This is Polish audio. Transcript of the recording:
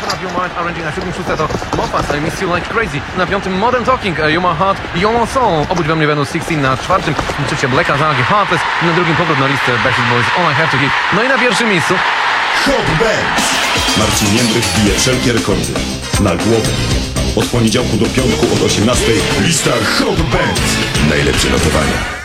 Have Your Mind Arranging. Na 7 szóste to Moffat, I Miss You Like Crazy. Na 5 Modern Talking, You My Heart, You My Soul. Obudź we mnie będą 16 na 4. Trzecie Blacka Zagi, Heartless. I na 2 powrót na listę Backstreet Boys, All I Have To Give. No i na 1 miejscu Hot Bands. Marcin Jędrych bije wszelkie rekordy. Na głowę. Od poniedziałku do piątku od 18. Lista Hot Bands. Najlepsze notowania.